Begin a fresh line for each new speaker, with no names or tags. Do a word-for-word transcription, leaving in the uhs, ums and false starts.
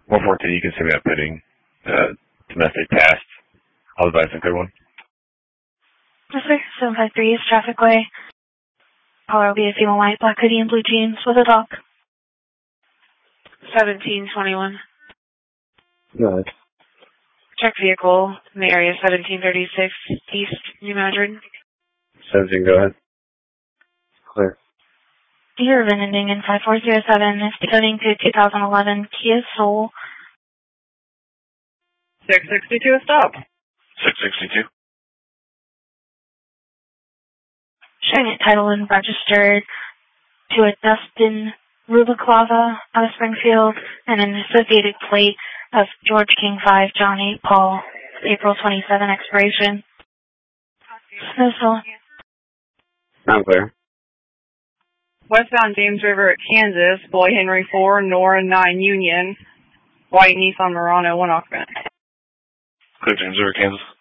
one fourteen, you can send me that pending. Uh, domestic passed. I'll advise the good one.
Okay, seven five three East Traffic Way. Caller will be a female white, black hoodie, and blue jeans with a dog. seventeen twenty-one.
Go ahead.
Check vehicle in the area seventeen thirty-six East New Madrid.
seventeen, go ahead. Clear.
Year of ending in five four zero seven is turning to two thousand eleven Kia Soul.
six sixty-two, stop.
six sixty-two.
Showing it title and registered to a Dustin Rubaclava out of Springfield and an associated plate of George King five, John eight, Paul, April twenty-seventh expiration. Dismissal.
I'm clear.
Westbound James River at Kansas, Boy Henry four, Nora nine Union, white Nissan Murano, one occupant.
Clear, James River, Kansas.